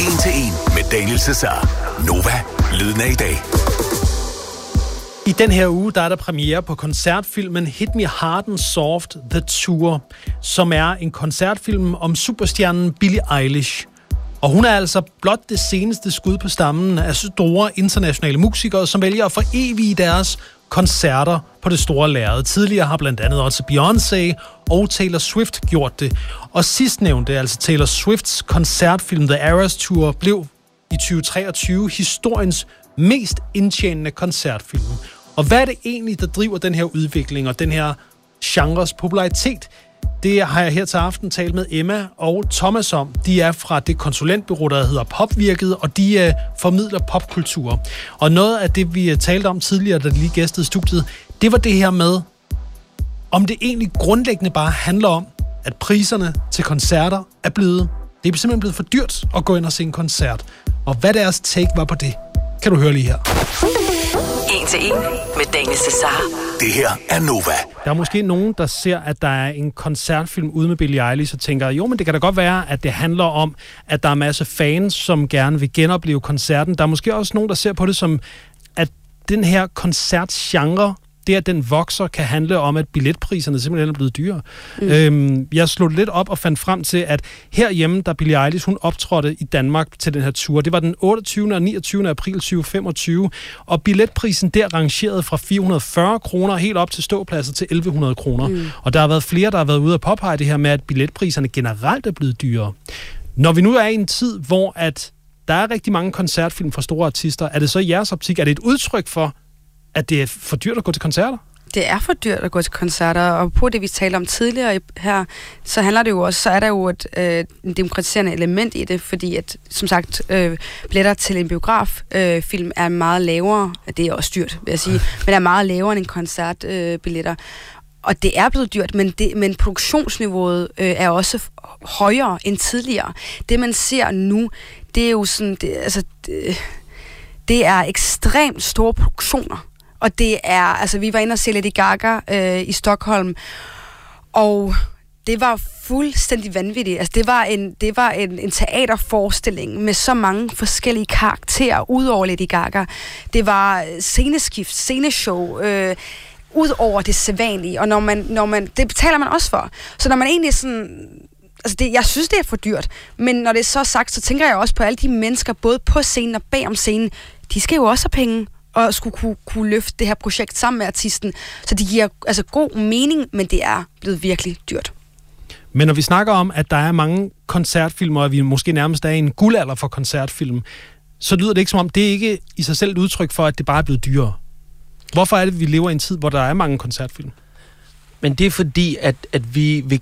1 til 1 med Daniel Cesar. Nova, lyden af i dag. I den her uge, der er der premiere på koncertfilmen Hit Me Hard and Soft, The Tour, som er en koncertfilm om superstjernen Billie Eilish. Og hun er altså blot det seneste skud på stammen af store internationale musikere, som vælger at forevige deres koncerter på det store lærred. Tidligere har blandt andet også Beyoncé og Taylor Swift gjort det. Og sidstnævnte, altså Taylor Swifts koncertfilm The Eras Tour, blev i 2023 historiens mest indtjenende koncertfilm. Og hvad er det egentlig, der driver den her udvikling og den her genres popularitet? Det har jeg her til aften talt med Emma og Thomas om. De er fra det konsulentbureau, der hedder Popvirket, og de formidler popkultur. Og noget af det, vi talte om tidligere, da de lige gæstede studiet, det var det her med, om det egentlig grundlæggende bare handler om, at priserne til koncerter er simpelthen blevet for dyrt at gå ind og se en koncert. Og hvad deres take var på det, kan du høre lige her. 1 til 1 med Daniel Cesar. Det her er Nova. Der er måske nogen, der ser, at der er en koncertfilm ude med Billie Eilish, og tænker, jo, men det kan da godt være, at det handler om, at der er masse fans, som gerne vil genopleve koncerten. Der er måske også nogen, der ser på det som, at den her koncertgenre, det at den vokser, kan handle om, at billetpriserne simpelthen er blevet dyre. Jeg slog lidt op og fandt frem til, at herhjemme, da Billie Eilish, hun optrådte i Danmark til den her tur, det var den 28. og 29. april 2025, og billetprisen der rangerede fra 440 kroner helt op til ståpladser til 1100 kroner. Og der har været flere, der har været ude at påpege det her med, at billetpriserne generelt er blevet dyrere. Når vi nu er i en tid, hvor at der er rigtig mange koncertfilm fra store artister, er det så i jeres optik, er det et udtryk for, at det er for dyrt at gå til koncerter? Det er for dyrt at gå til koncerter, og på det, vi talte om tidligere her, så handler det jo også, så er der jo et demokratiserende element i det, fordi at, som sagt, billetter til en biograffilm er meget lavere, det er også dyrt, vil jeg sige, men er meget lavere end en koncertbilletter. Og det er blevet dyrt, men produktionsniveauet er også højere end tidligere. Det, man ser nu, det er jo sådan, det er ekstremt store produktioner. Og det er, altså vi var inde og se Lady Gaga i Stockholm, og det var fuldstændig vanvittigt. Altså det var en teaterforestilling med så mange forskellige karakterer ud over Lady Gaga. Det var sceneskift, sceneshow, ud over det sædvanlige, og når man det betaler man også for. Så når man egentlig sådan, altså jeg synes, det er for dyrt, men når det er så sagt, så tænker jeg også på alle de mennesker, både på scenen og bag om scenen, de skal jo også have penge og skulle kunne løfte det her projekt sammen med artisten. Så det giver altså god mening, men det er blevet virkelig dyrt. Men når vi snakker om, at der er mange koncertfilmer, og vi måske nærmest er i en guldalder for koncertfilm, så lyder det ikke som om, det ikke i sig selv et udtryk for, at det bare er blevet dyrere. Hvorfor er det, vi lever i en tid, hvor der er mange koncertfilm? Men det er fordi, at vi vil